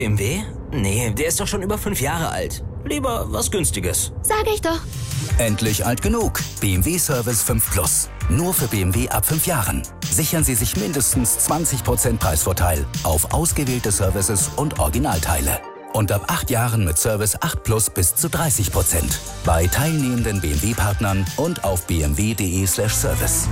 BMW? Nee, der ist doch schon über 5 Jahre alt. Lieber was Günstiges. Sag ich doch. Endlich alt genug. BMW Service 5 Plus. Nur für BMW ab 5 Jahren. Sichern Sie sich mindestens 20% Preisvorteil auf ausgewählte Services und Originalteile. Und ab 8 Jahren mit Service 8 Plus bis zu 30%. Bei teilnehmenden BMW-Partnern und auf bmw.de/service.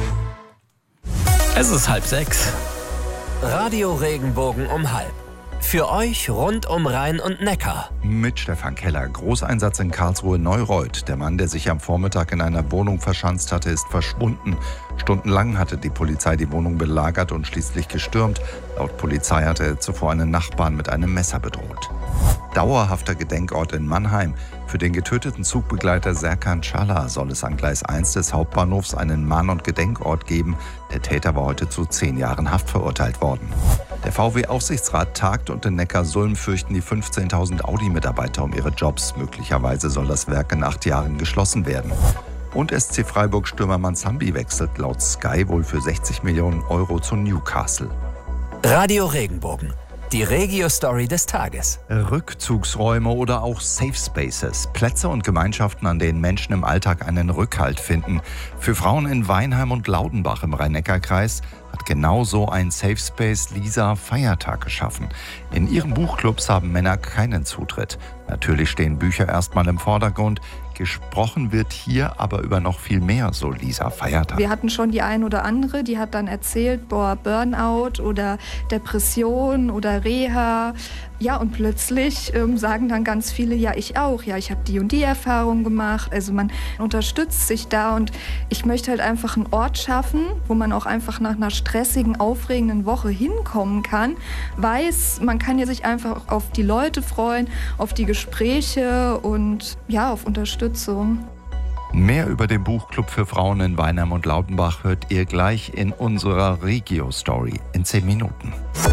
Es ist 5:30. Radio Regenbogen um halb. Für euch rund um Rhein und Neckar. Mit Stefan Keller. Großeinsatz in Karlsruhe-Neureuth. Der Mann, der sich am Vormittag in einer Wohnung verschanzt hatte, ist verschwunden. Stundenlang hatte die Polizei die Wohnung belagert und schließlich gestürmt. Laut Polizei hatte er zuvor einen Nachbarn mit einem Messer bedroht. Dauerhafter Gedenkort in Mannheim. Für den getöteten Zugbegleiter Serkan Çağlar soll es an Gleis 1 des Hauptbahnhofs einen Mahn- und Gedenkort geben. Der Täter war heute zu 10 Jahren Haft verurteilt worden. Der VW-Aufsichtsrat tagt und in Neckarsulm fürchten die 15.000 Audi-Mitarbeiter um ihre Jobs. Möglicherweise soll das Werk in 8 Jahren geschlossen werden. Und SC Freiburg-Stürmer Manzambi wechselt laut Sky wohl für 60 Millionen Euro zu Newcastle. Radio Regenbogen. Die Regio-Story des Tages. Rückzugsräume oder auch Safe Spaces. Plätze und Gemeinschaften, an denen Menschen im Alltag einen Rückhalt finden. Für Frauen in Weinheim und Laudenbach im Rhein-Neckar-Kreis hat genau so ein Safe Space Lisa Feiertag geschaffen. In ihren Buchclubs haben Männer keinen Zutritt. Natürlich stehen Bücher erstmal im Vordergrund. Gesprochen wird hier aber über noch viel mehr, so Lisa Feiertag. Wir hatten schon die ein oder andere, die hat dann erzählt, Burnout oder Depression oder Reha. Ja, und plötzlich sagen dann ganz viele, ja, ich auch. Ja, ich habe die und die Erfahrung gemacht. Also man unterstützt sich da und ich möchte halt einfach einen Ort schaffen, wo man auch einfach nach einer stressigen, aufregenden Woche hinkommen kann. Weiß, man kann ja sich einfach auf die Leute freuen, auf die Gespräche und ja, auf Unterstützung. Mehr über den Buchclub für Frauen in Weinheim und Laudenbach hört ihr gleich in unserer Regio-Story in 10 Minuten.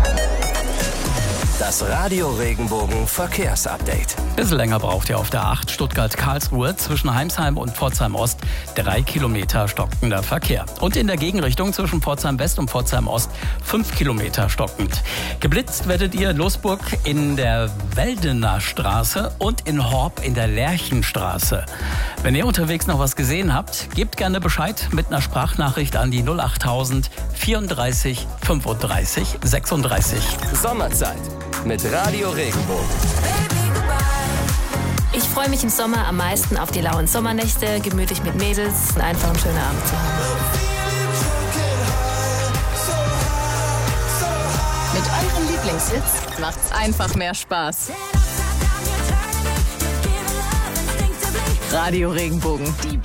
Das Radio Regenbogen Verkehrsupdate. Bisschen länger braucht ihr auf der 8 Stuttgart-Karlsruhe zwischen Heimsheim und Pforzheim-Ost 3 Kilometer stockender Verkehr. Und in der Gegenrichtung zwischen Pforzheim-West und Pforzheim-Ost 5 Kilometer stockend. Geblitzt werdet ihr in Losburg in der Weldener Straße und in Horb in der Lerchenstraße. Wenn ihr unterwegs noch was gesehen habt, gebt gerne Bescheid mit einer Sprachnachricht an die 08000 34 35 36. Sommerzeit mit Radio Regenbogen. Ich freue mich im Sommer am meisten auf die lauen Sommernächte, gemütlich mit Mädels und einfach einen schönen Abend zu haben. Mit euren Lieblingshits macht's einfach mehr Spaß. Radio Regenbogen, die